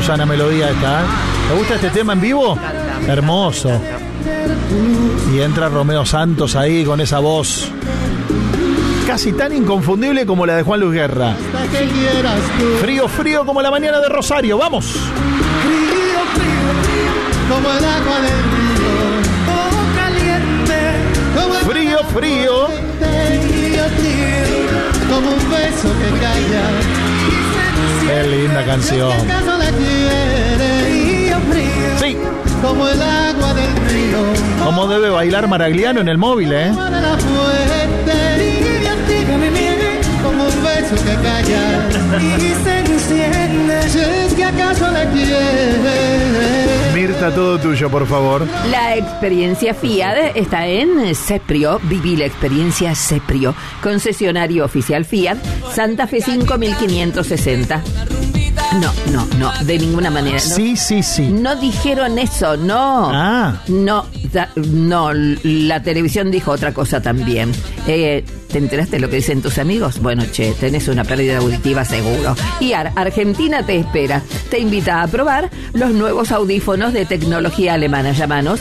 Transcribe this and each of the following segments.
Susana, melodía esta, ¿eh? ¿Te gusta este tema en vivo? Hermoso. Y entra Romeo Santos ahí con esa voz casi tan inconfundible como la de Juan Luis Guerra. Frío, frío como la mañana de Rosario. ¡Vamos! Frío, frío, como el agua del río. Oh, caliente, como el frío, frío. Frío, frío, como un beso que calla. Qué linda canción. Si acaso la quiere. Frío, frío, sí, como el agua del río. Como debe bailar Maragliano en el móvil, ¿eh? Como un beso que calla y se enciende. Si es que acaso la quiere. Mirta, todo tuyo, por favor. La experiencia Fiat está en Seprio. Viví la experiencia Seprio. Concesionario oficial Fiat, Santa Fe 5560. No, de ninguna manera. Sí. No dijeron eso, no. No, la televisión dijo otra cosa también. ¿Te enteraste de lo que dicen tus amigos? Bueno, tenés una pérdida auditiva seguro. Y Argentina te espera. Te invita a probar los nuevos audífonos de tecnología alemana. Llámanos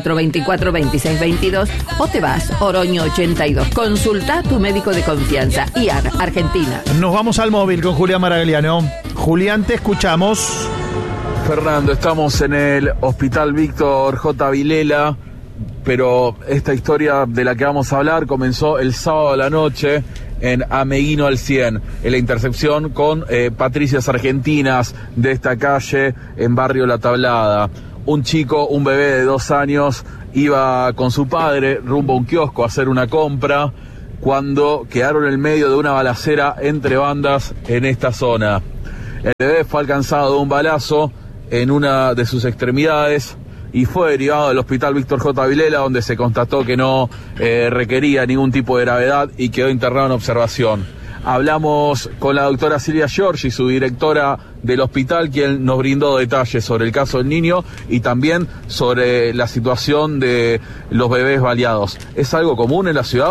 424-2622 o te vas, Oroño 82. Consulta a tu médico de confianza. IAR, Argentina. Nos vamos al móvil con Julián Maragliano. Julián, te escuchamos. Fernando, estamos en el Hospital Víctor J. Vilela, pero esta historia de la que vamos a hablar comenzó el sábado a la noche en Ameguino al 100, en la intersección con Patricias Argentinas de esta calle en Barrio La Tablada. Un chico, un bebé de 2 años, iba con su padre rumbo a un kiosco a hacer una compra cuando quedaron en el medio de una balacera entre bandas en esta zona. El bebé fue alcanzado de un balazo en una de sus extremidades y fue derivado del Hospital Víctor J. Vilela, donde se constató que no requería ningún tipo de gravedad y quedó internado en observación. Hablamos con la doctora Silvia Giorgi, su directora del hospital, quien nos brindó detalles sobre el caso del niño y también sobre la situación de los bebés baleados. ¿Es algo común en la ciudad?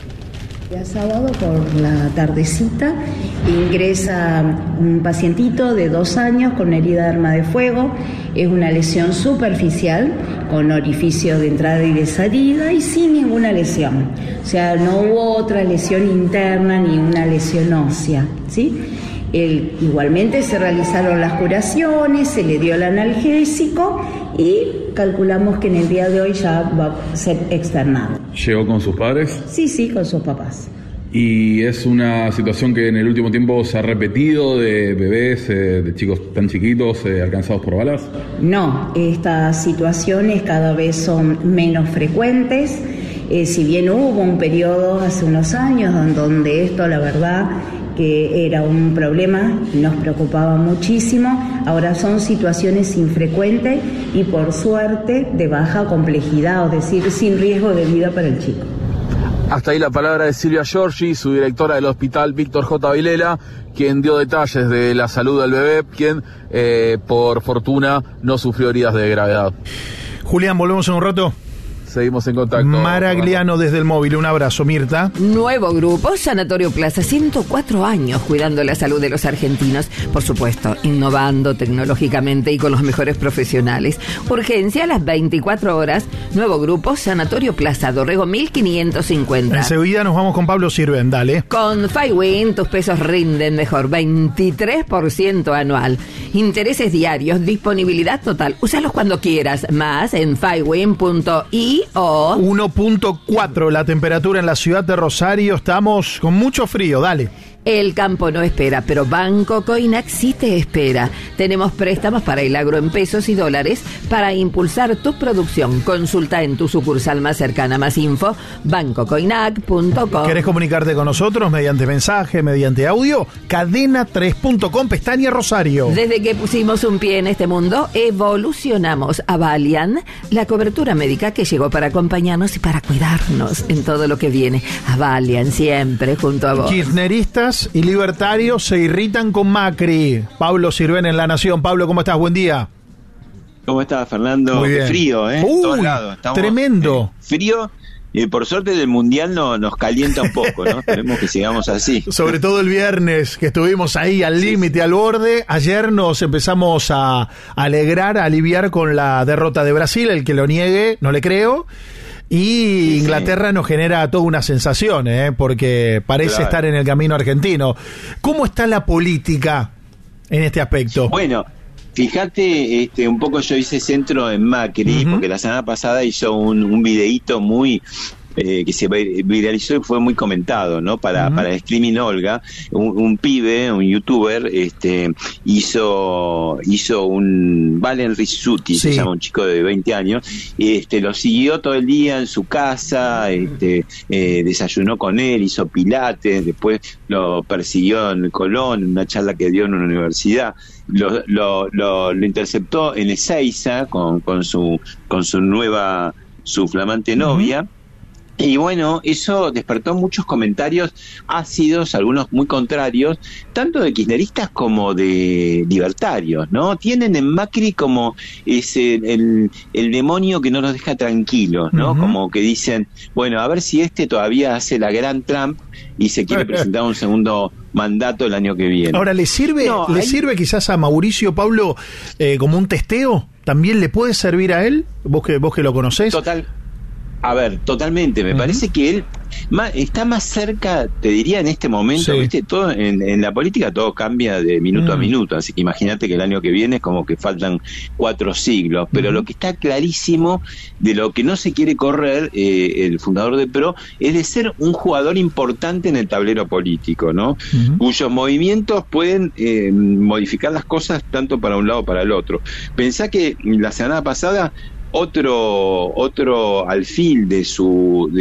El sábado por la tardecita ingresa un pacientito de 2 años con herida de arma de fuego. Es una lesión superficial con orificio de entrada y de salida y sin ninguna lesión. O sea, no hubo otra lesión interna ni una lesión ósea, ¿sí? Igualmente se realizaron las curaciones, se le dio el analgésico y calculamos que en el día de hoy ya va a ser externado. ¿Llegó con sus padres? Sí, con sus papás. ¿Y es una situación que en el último tiempo se ha repetido de bebés, de chicos tan chiquitos alcanzados por balas? No, estas situaciones cada vez son menos frecuentes. Si bien hubo un periodo hace unos años donde esto, la verdad, que era un problema, nos preocupaba muchísimo, ahora son situaciones infrecuentes y por suerte de baja complejidad, es decir, sin riesgo de vida para el chico. Hasta ahí la palabra de Silvia Giorgi, su directora del Hospital Víctor J. Vilela, quien dio detalles de la salud del bebé, quien por fortuna no sufrió heridas de gravedad. Julián, volvemos en un rato. Seguimos en contacto. Maragliano desde el móvil. Un abrazo, Mirta. Nuevo grupo, Sanatorio Plaza, 104 años cuidando la salud de los argentinos. Por supuesto, innovando tecnológicamente y con los mejores profesionales. Urgencia a las 24 horas. Nuevo grupo, Sanatorio Plaza, Dorrego 1550. Enseguida nos vamos con Pablo Sirven, dale. Con FiWin tus pesos rinden mejor, 23% anual. Intereses diarios, disponibilidad total. Úsalos cuando quieras. Más en fiwin.i. 1.4 la temperatura en la ciudad de Rosario. Estamos con mucho frío, dale. El campo no espera, pero Banco Coinac sí te espera. Tenemos préstamos para el agro en pesos y dólares para impulsar tu producción. Consulta en tu sucursal más cercana. Más info, bancocoinac.com. ¿Querés comunicarte con nosotros mediante mensaje, mediante audio? Cadena3.com, pestaña Rosario. Desde que pusimos un pie en este mundo, evolucionamos. Avalian, la cobertura médica que llegó para acompañarnos y para cuidarnos en todo lo que viene. Avalian, siempre junto a vos. Kirchneristas y libertarios se irritan con Macri. Pablo Sirven en La Nación. Pablo, ¿cómo estás? Buen día. ¿Cómo estás, Fernando? Muy bien. Qué frío, ¿eh? Uy, todos lados. Estamos, tremendo. Frío por suerte del Mundial nos calienta un poco, ¿no? Esperemos que sigamos así. Sobre todo el viernes, que estuvimos ahí al límite, al borde. Ayer nos empezamos a alegrar, a aliviar con la derrota de Brasil. El que lo niegue, no le creo. Y Inglaterra nos genera toda una sensación, porque parece estar en el camino argentino. ¿Cómo está la política en este aspecto? Bueno, fíjate, un poco yo hice centro en Macri, porque la semana pasada hizo un videíto muy... que se viralizó y fue muy comentado, ¿no? Para el streaming Olga, un pibe, un youtuber, hizo un Valen Rizzuti, se llama, un chico de 20 años, lo siguió todo el día en su casa, desayunó con él, hizo pilates, después lo persiguió en Colón, en una charla que dio en una universidad, lo interceptó en Ezeiza con su flamante novia. Y bueno, eso despertó muchos comentarios ácidos, algunos muy contrarios, tanto de kirchneristas como de libertarios, ¿no? Tienen en Macri como el demonio que no los deja tranquilos, ¿no? Como que dicen, bueno, a ver si todavía hace la gran Trump y se quiere presentar un segundo mandato el año que viene. Ahora, ¿le sirve sirve quizás a Mauricio, Pablo, como un testeo? ¿También le puede servir a él? ¿Vos que lo conocés? A ver, totalmente. Me parece que él está más cerca, te diría, en este momento, ¿viste? Todo en la política todo cambia de minuto a minuto, así que imagínate que el año que viene es como que faltan 4 siglos, pero lo que está clarísimo de lo que no se quiere correr el fundador de PRO es de ser un jugador importante en el tablero político, ¿no? Cuyos movimientos pueden modificar las cosas tanto para un lado como para el otro. Pensá que la semana pasada otro alfil de su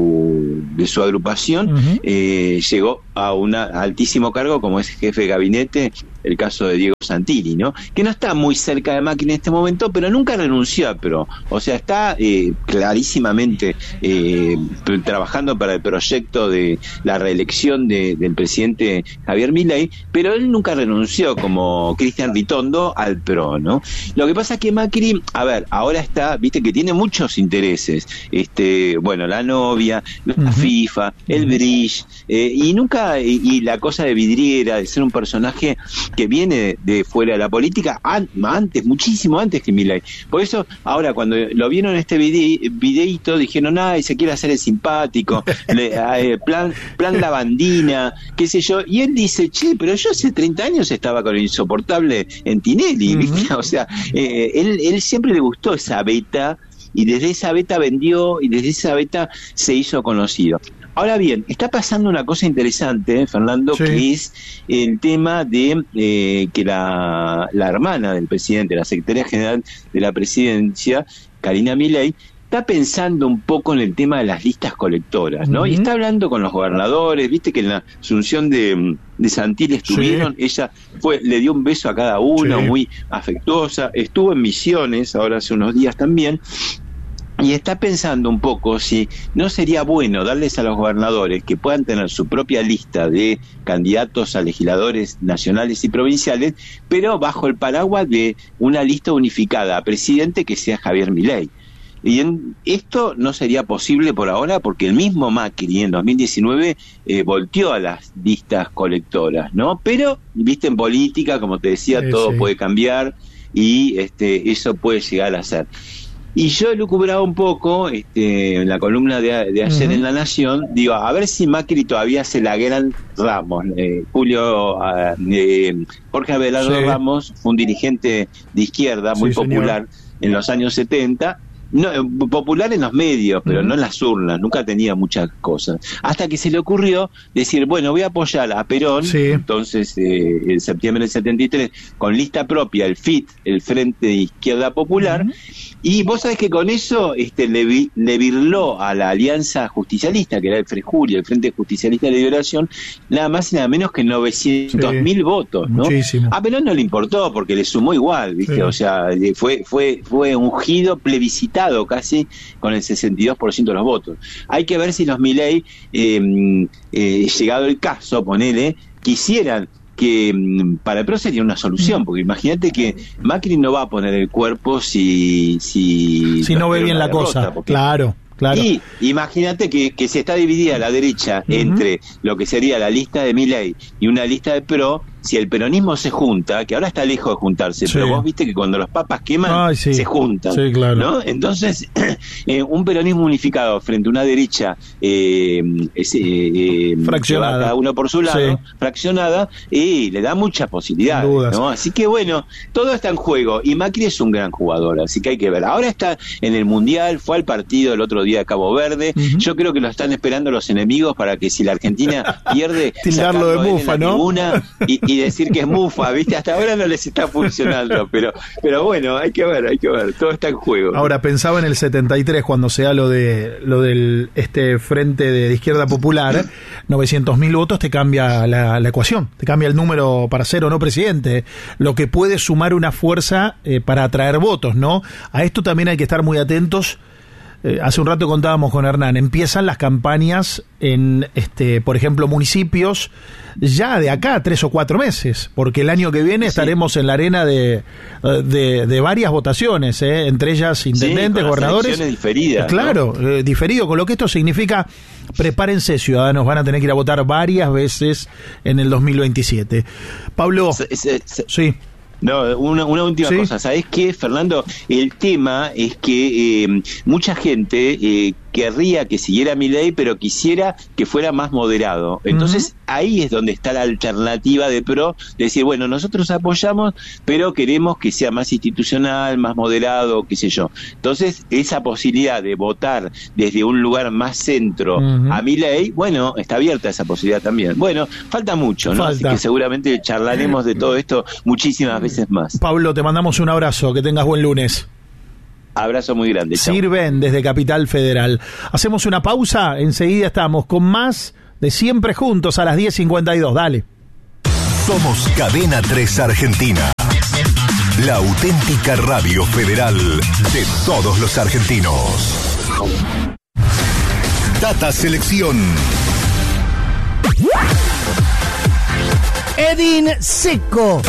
agrupación llegó a un altísimo cargo como es jefe de gabinete, el caso de Diego Santilli, ¿no? Que no está muy cerca de Macri en este momento, pero nunca renunció a PRO. O sea, está clarísimamente trabajando para el proyecto de la reelección del presidente Javier Milei, pero él nunca renunció, como Cristian Ritondo, al PRO, ¿no? Lo que pasa es que Macri, a ver, ahora está, viste que tiene muchos intereses, bueno, la novia, la FIFA, el bridge, y la cosa de vidriera, de ser un personaje que viene de fuera de la política antes, muchísimo antes que Milei. Por eso, ahora cuando lo vieron en este videíto, dijeron, ay, se quiere hacer el simpático, plan lavandina, qué sé yo, y él dice, che, pero yo hace 30 años estaba con el insoportable en Tinelli, ¿viste? O sea, él siempre le gustó esa beta, y desde esa beta vendió, y desde esa beta se hizo conocido. Ahora bien, está pasando una cosa interesante, Fernando, que es el tema de que la hermana del presidente, la secretaria general de la presidencia, Karina Milei, está pensando un poco en el tema de las listas colectoras, ¿no? Y está hablando con los gobernadores, viste que en la asunción de Santilli estuvieron, ella le dio un beso a cada uno, muy afectuosa, estuvo en Misiones ahora hace unos días también, y está pensando un poco si no sería bueno darles a los gobernadores que puedan tener su propia lista de candidatos a legisladores nacionales y provinciales, pero bajo el paraguas de una lista unificada a presidente que sea Javier Milei. Y esto no sería posible por ahora porque el mismo Macri en 2019 volteó a las listas colectoras, ¿no? Pero, viste, en política, como te decía, todo puede cambiar y eso puede llegar a ser. Y yo he lucubrado un poco en la columna de ayer en La Nación, digo, a ver si Macri todavía hace la gran Ramos. Jorge Abelardo Ramos fue un dirigente de izquierda muy popular en los años 70, no, popular en los medios, pero no en las urnas, nunca tenía muchas cosas. Hasta que se le ocurrió decir, bueno, voy a apoyar a Perón, entonces en septiembre del 73, con lista propia, el FIT, el Frente de Izquierda Popular, y vos sabés que con eso le virló a la Alianza Justicialista, que era el FREJULI, el Frente Justicialista de Liberación, nada más y nada menos que 900.000 votos, ¿no? Muchísimo. A Perón no le importó, porque le sumó igual, ¿viste? O sea, fue ungido, plebiscitado casi con el 62% de los votos. Hay que ver si los Milei, llegado el caso, ponele, quisieran que para el PRO sería una solución, porque imagínate que Macri no va a poner el cuerpo si no ve bien la cosa, porque, claro. Claro. Y imagínate que se está dividida la derecha entre lo que sería la lista de Milei y una lista de PRO. Si el peronismo se junta, que ahora está lejos de juntarse, pero vos viste que cuando los papas queman, se juntan, claro. ¿no? Entonces, un peronismo unificado frente a una derecha fraccionada, cada uno por su lado, fraccionada, y le da muchas posibilidades, ¿no? Así que bueno, todo está en juego, y Macri es un gran jugador, así que hay que ver. Ahora está en el Mundial, fue al partido el otro día de Cabo Verde, yo creo que lo están esperando los enemigos para que si la Argentina pierde, tildarlo de mufa, ¿no? Y decir que es mufa, ¿viste? Hasta ahora no les está funcionando, pero bueno, hay que ver, todo está en juego. Ahora, pensaba en el 73, cuando se da lo del Frente de Izquierda Popular, 900.000 votos te cambia la ecuación, te cambia el número para ser o no presidente, lo que puede sumar una fuerza para atraer votos, ¿no? A esto también hay que estar muy atentos. Hace un rato contábamos con Hernán, empiezan las campañas en, por ejemplo, municipios ya de acá a 3 o 4 meses, porque el año que viene estaremos en la arena de varias votaciones, entre ellas intendentes, gobernadores. Diferidas, claro, ¿no? Diferido, con lo que esto significa, prepárense ciudadanos, van a tener que ir a votar varias veces en el 2027. Pablo, sí. No, una última cosa, ¿sabés qué, Fernando? El tema es que mucha gente querría que siguiera Milei, pero quisiera que fuera más moderado. Entonces, ahí es donde está la alternativa de PRO, de decir, bueno, nosotros apoyamos, pero queremos que sea más institucional, más moderado, qué sé yo. Entonces, esa posibilidad de votar desde un lugar más centro a Milei, bueno, está abierta esa posibilidad también. Bueno, falta mucho, ¿no? Así que seguramente charlaremos de todo esto muchísimas veces más. Pablo, te mandamos un abrazo, que tengas buen lunes. Abrazo muy grande. Chau. Sirven desde Capital Federal. Hacemos una pausa, enseguida estamos con más de Siempre Juntos a las 10:52. Dale. Somos Cadena 3 Argentina, la auténtica radio federal de todos los argentinos. Data Selección. Edin Dzeko,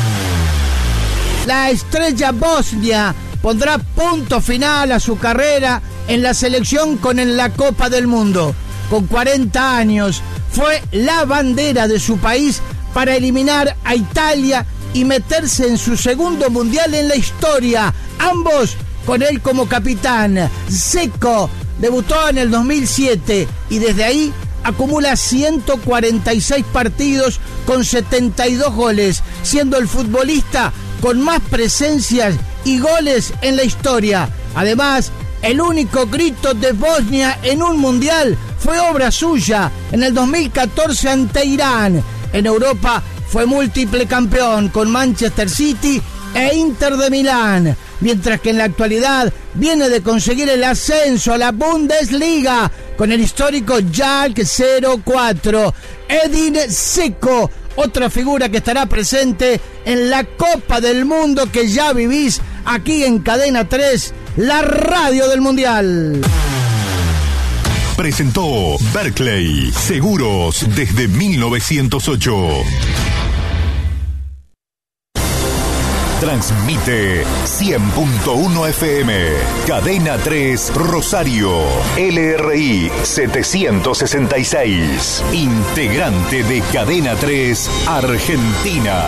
la estrella bosnia, pondrá punto final a su carrera en la selección en la Copa del Mundo. Con 40 años, fue la bandera de su país para eliminar a Italia y meterse en su segundo mundial en la historia, ambos con él como capitán. Dzeko debutó en el 2007 y desde ahí acumula 146 partidos con 72 goles, siendo el futbolista con más presencias y goles en la historia. Además, el único grito de Bosnia en un mundial fue obra suya en el 2014 ante Irán. En Europa fue múltiple campeón con Manchester City e Inter de Milán, mientras que en la actualidad viene de conseguir el ascenso a la Bundesliga con el histórico Schalke 04. Edin Dzeko, otra figura que estará presente en la Copa del Mundo que ya vivís aquí en Cadena 3, la radio del Mundial. Presentó Berkeley, seguros desde 1908. Transmite 100.1 FM, Cadena 3 Rosario, LRI 766, integrante de Cadena 3 Argentina.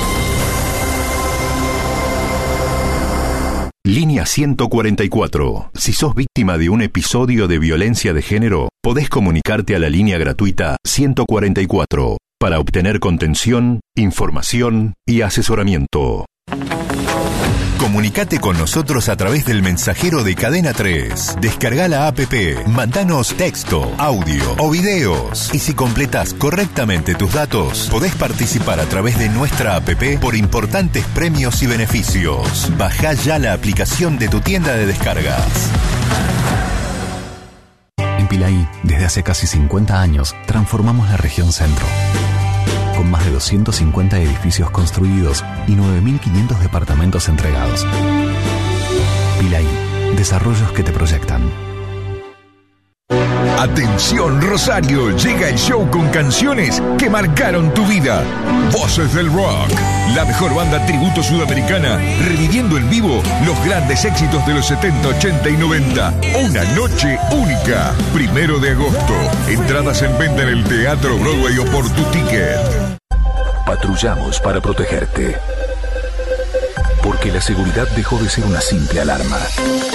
Línea 144. Si sos víctima de un episodio de violencia de género, podés comunicarte a la línea gratuita 144 para obtener contención, información y asesoramiento. Comunicate con nosotros a través del mensajero de Cadena 3. Descarga la APP, mandanos texto, audio o videos. Y si completás correctamente tus datos, podés participar a través de nuestra APP por importantes premios y beneficios. Bajá ya la aplicación de tu tienda de descargas. En Pilaí, desde hace casi 50 años, transformamos la región centro. Con más de 250 edificios construidos y 9.500 departamentos entregados. Pilaí, desarrollos que te proyectan. Atención Rosario, llega el show con canciones que marcaron tu vida. Voces del Rock, la mejor banda tributo sudamericana, reviviendo en vivo los grandes éxitos de los 70, 80 y 90. Una noche única, 1 de agosto. Entradas en venta en el Teatro Broadway o por tu ticket. Patrullamos para protegerte. Porque la seguridad dejó de ser una simple alarma.